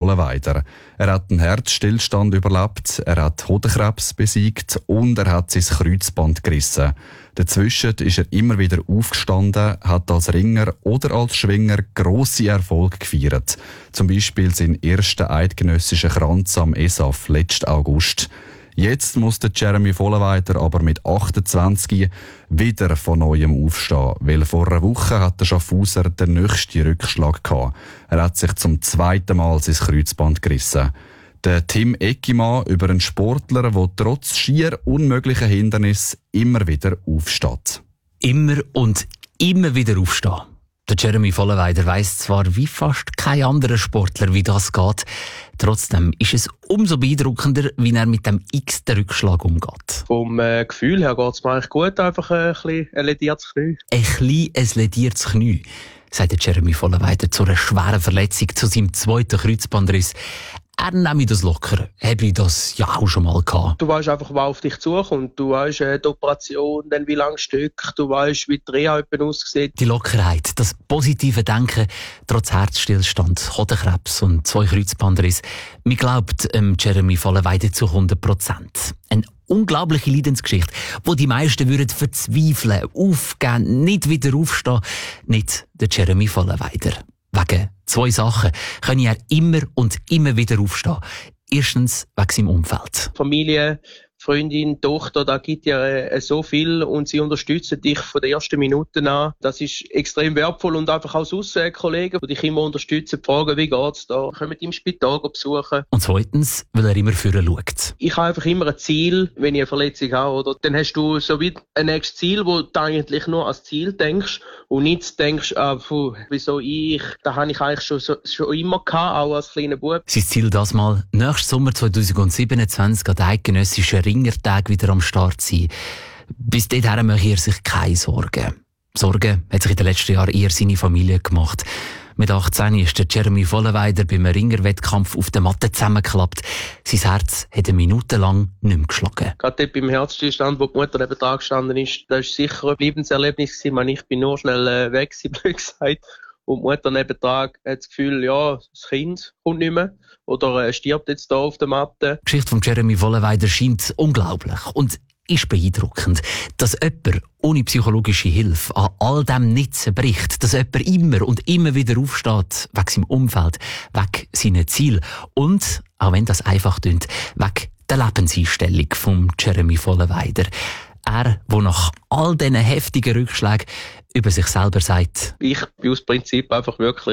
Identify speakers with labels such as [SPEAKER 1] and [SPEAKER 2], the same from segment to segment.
[SPEAKER 1] Vollenweider. Er hat einen Herzstillstand überlebt, er hat Hodenkrebs besiegt und er hat sein Kreuzband gerissen. Dazwischen ist er immer wieder aufgestanden, hat als Ringer oder als Schwinger grosse Erfolge gefeiert. Zum Beispiel seinen ersten eidgenössischen Kranz am ESAF letzten August. Jetzt muss der Jeremy Vollenweider aber mit 28 wieder von Neuem aufstehen, weil vor einer Woche hat der Schaffhauser den nächsten Rückschlag gehabt. Er hat sich zum zweiten Mal sein Kreuzband gerissen. Der Tim Eckimann über einen Sportler, der trotz schier unmöglichen Hindernissen immer wieder aufsteht.
[SPEAKER 2] Immer und immer wieder aufstehen. Der Jeremy Vollenweider weiss zwar wie fast kein anderer Sportler, wie das geht. Trotzdem ist es umso beeindruckender, wie er mit dem x-ten Rückschlag umgeht.
[SPEAKER 3] Vom Gefühl her geht es mir eigentlich gut, einfach ein bisschen ein lediertes Knie.
[SPEAKER 2] Ein lediertes Knie, sagt der Jeremy Vollenweider zu einer schweren Verletzung, zu seinem zweiten Kreuzbandriss. Er nehme das locker. Habe ich das ja auch schon mal gehabt.
[SPEAKER 3] Du weißt einfach, was auf dich zukommt. Du weißt die Operation, dann wie lange Stück. Du weißt, wie die Reha aussieht.
[SPEAKER 2] Die Lockerheit, das positive Denken, trotz Herzstillstand, Hodenkrebs und 2 Kreuzbandrisse. Man glaubt Jeremy Vollenweider zu 100%. Eine unglaubliche Leidensgeschichte, wo die meisten würden verzweifeln, aufgeben, nicht wieder aufstehen. Nicht der Jeremy Vollenweider. Wegen 2 Sachen kann er immer und immer wieder aufstehen. Erstens wegen seinem Umfeld.
[SPEAKER 3] Familie, Freundin, Tochter, da gibt ja so viel und sie unterstützen dich von der ersten Minute an. Das ist extrem wertvoll und einfach auch sonst Kollegen, die dich immer unterstützen, fragen, wie geht's da, kommen im Spital besuchen.
[SPEAKER 2] Und zweitens, weil er immer vorne schaut.
[SPEAKER 3] Ich habe einfach immer ein Ziel, wenn ich eine Verletzung habe, oder? Dann hast du so wie ein nächstes Ziel, wo du eigentlich nur als Ziel denkst und nicht denkst, wieso ich, da habe ich eigentlich schon immer gehabt, auch als kleiner Bub.
[SPEAKER 2] Sein Ziel das mal, nächsten Sommer 2027 an den eidgenössischen Ringertag wieder am Start sein. Bis dahin macht er sich keine Sorgen. Sorgen hat sich in den letzten Jahren eher seine Familie gemacht. Mit 18 ist der Jeremy Vollenweider beim Ringerwettkampf auf der Matte zusammengeklappt. Sein Herz hat eine Minute lang nicht mehr geschlagen.
[SPEAKER 3] Gerade dort beim Herzstillstand, wo die Mutter neben dran gestanden ist, das war sicher ein Lebenserlebnis gewesen. Ich bin nur schnell weg, blöd gesagt. Und die Mutter nebendran hat das Gefühl, ja, das Kind kommt nicht mehr oder stirbt jetzt da auf der Matte.
[SPEAKER 2] Die Geschichte von Jeremy Vollenweider scheint unglaublich und ist beeindruckend, dass jemand ohne psychologische Hilfe an all dem nicht zerbricht, dass jemand immer und immer wieder aufsteht, wegen seinem Umfeld, wegen seinen Zielen und, auch wenn das einfach klingt, wegen der Lebenseinstellung von Jeremy Vollenweider. Er, der nach all diesen heftigen Rückschlägen über sich selber sagt:
[SPEAKER 3] Ich bin aus Prinzip einfach wirklich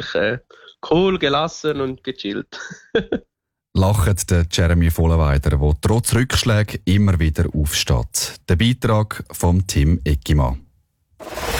[SPEAKER 3] cool, gelassen und gechillt.
[SPEAKER 1] Lacht der Jeremy Vollenweider, der trotz Rückschlägen immer wieder aufsteht. Der Beitrag von Tim Eckimann.